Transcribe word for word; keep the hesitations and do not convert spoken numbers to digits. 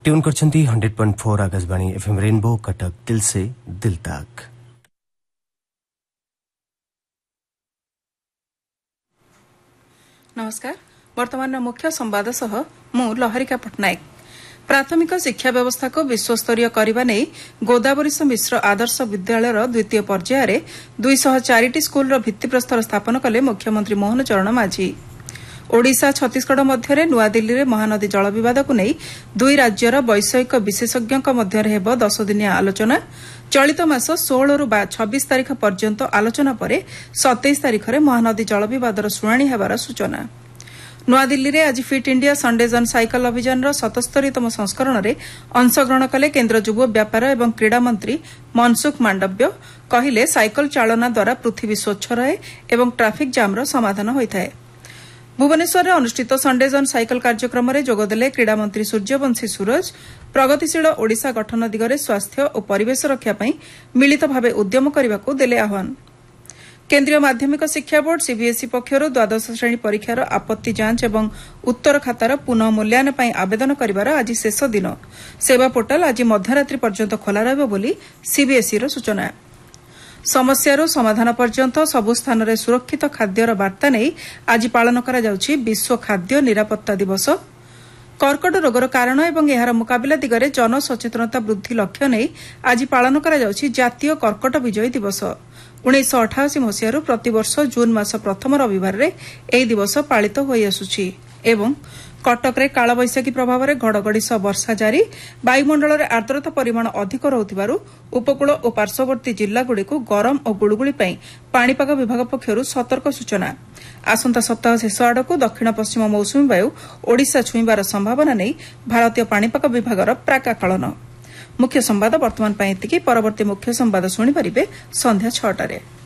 Tune करछंती hundred point four Akashvani FM rainbow Cuttack दिल से दिल तक। नमस्कार। वर्तमान मुख्य संवाद सह मु लहरिका पटनायक। प्राथमिक शिक्षा व्यवस्था को विश्वस्तरीय करने नहीं गोदावरी मिश्र आदर्श विद्यालय द्वितीय पर्यायर दुईश चार स्कूल भित्तिप्रस्तर स्थापन कले मुख्यमंत्री मोहन चरण माझी। ओडिशा छत्तीसगढ़ मध्य नुआदिल्ली में महानदी जल विवाद को नहीं दुई राज्यर वैषयिक विशेषज्ञों मध्य हेब दस दिनिया आलोचना। चलित मास षोह रु छब्बीस तारीख पर्यंत आलोचना पर सतैश तारीख में महानदी जल विवादर शुणाणी हेबार सूचना। नुआदिल्ली में आज फिट इंडिया संडे जन साइकल अभियान सतस्तरीतम संस्करण में अंशग्रहण कले केन्द्र युव व्यापार एवं क्रीड़ा मंत्री मनसुख मांडव्य। कहले साइकल चालना द्वारा पृथ्वी स्वच्छ रहे एवं ट्राफिक जामर समाधान होता है। भुवनेश्वर में अनुष्ठित संडे जन साइकल कार्यक्रम में जोगदेले क्रीड़ा मंत्री सूर्यवंशी सूरज। प्रगतिशील ओडिशा गठन दिगरे स्वास्थ्य और परिवेश रक्षापी मिलित भाव उद्यम करने को देले आह्वान। केन्द्रीय माध्यमिक शिक्षा बोर्ड सीबीएसई पक्षर द्वादश श्रेणी परीक्षार आपत्ति जांच एवं उत्तर खातार पुनः मूल्यांकन पर आवेदन कर आज शेष दिन। सेवा पोर्टाल आज मध्यरात्रि पर्यंत खोला रहिब बोली सीबीएसई सूचना। समस्यार समाधान पर्यंत सबु स्थान में सुरक्षित खाद्यर वार्ता नहीं आज पालन करा जाउछि विश्व खाद्य निरापत्ता दिवस। कर्कट रोगर कारण एवं एहार मुकाबिला दिगरे जनसचेतनता वृद्धि लक्ष्य नहीं आज पालन करा जाउछि जातीय कर्कट विजय दिवस। उन्नीस अठाशी मसीह प्रतिवर्ष जून मास प्रथम रविवार में यह दिवस पालित होई आसुछि। एवं कटक रे कालबैशाखी प्रभाव में घड़घड़ी सह वर्षा जारी। वायुमंडल में आर्द्रता परिमाण अधिक रहुथिबारु उपकूल और पार्श्ववर्ती जिल्लागुड़िक गरम और गुळुगुळी पई पाणीपाग विभाग पक्षरु सतर्क सूचना। आसंता सप्ताह शेष आड़क दक्षिण पश्चिम मौसुमी वायु ओडिशा छुईबार संभावना नहीं भारतीय पाणीपाग विभागर प्राकाकलन। मुख्य संवाद वर्तमान एतिकी। परवर्ती मुख्य संवाद शुणिपारे संध्या छटारे।